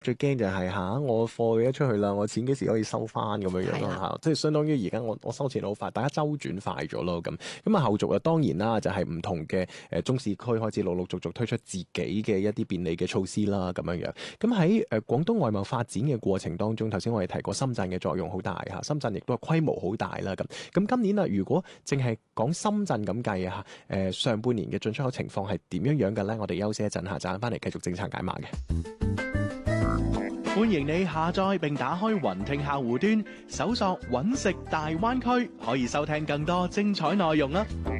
最驚就係我貨俾咗出去啦，我錢幾時可以收翻咁樣樣咯係啦。 即係相當於而家我收錢好快，大家周轉快咗咯咁後續當然啦，就係唔同嘅中市區開始陸陸續續推出自己嘅一啲便利嘅措施啦咁樣樣。咁喺廣東外貿發展嘅過程當中，頭先我哋提過深圳嘅作用好大深圳亦都係規模好大啦咁今年如果淨係講深圳咁計上半年嘅進出口情況係點樣樣嘅咧？我哋休息一陣陣翻嚟繼續政策解碼嘅。 歡迎你下載並打開雲聽客戶端，搜索揾食大灣區，可以收聽更多精彩內容啦！